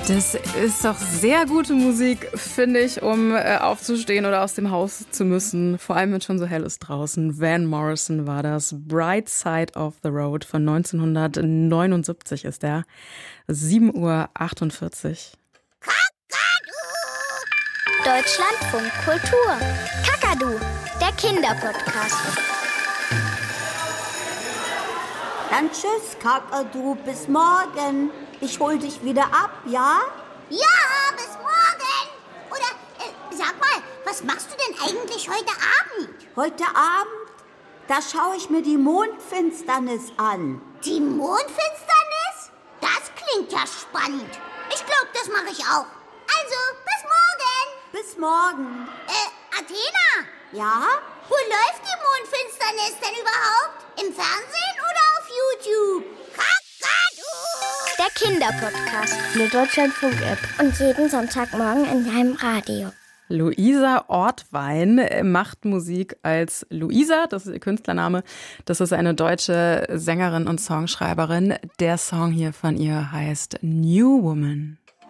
Das ist doch sehr gute Musik, finde ich, um aufzustehen oder aus dem Haus zu müssen. Vor allem, wenn es schon so hell ist draußen. Van Morrison war das. Bright Side of the Road von 1979 ist der. 7:48 Uhr. Deutschlandfunk Kultur. Kakadu, der Kinderpodcast. Dann tschüss, Kakadu, bis morgen. Ich hol dich wieder ab, ja? Ja, bis morgen. Oder, sag mal, was machst du denn eigentlich heute Abend? Heute Abend, da schaue ich mir die Mondfinsternis an. Die Mondfinsternis? Das klingt ja spannend. Ich glaube, das mache ich auch. Also, bis morgen. Bis morgen. Athena? Ja? Wo läuft die Mondfinsternis denn überhaupt? Im Fernsehen oder auf YouTube? Der Kinderpodcast. Eine Deutschlandfunk-App. Und jeden Sonntagmorgen in deinem Radio. Luisa Ortwein macht Musik als Luisa, das ist ihr Künstlername. Das ist eine deutsche Sängerin und Songschreiberin. Der Song hier von ihr heißt New Woman.